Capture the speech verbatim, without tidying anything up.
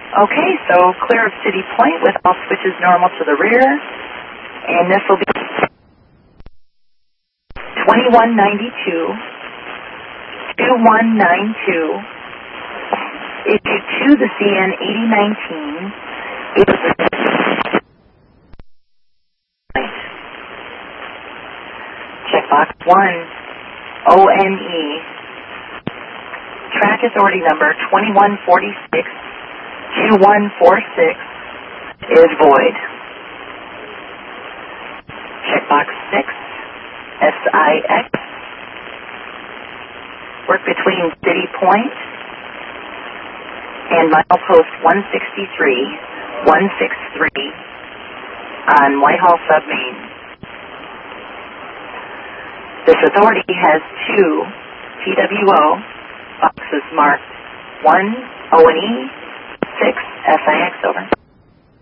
Okay, so clear of City Point with all switches normal to the rear. And this will be twenty-one ninety-two, two one nine two, issue two, the C N eighty nineteen. Checkbox one, O N E. Track authority number twenty-one forty-six, two one four six is void. Checkbox six, S I X. Work between City Point and milepost one sixty-three, one sixty-three on Whitehall Submain. This authority has two T W O boxes marked one O and E, six S I X, over.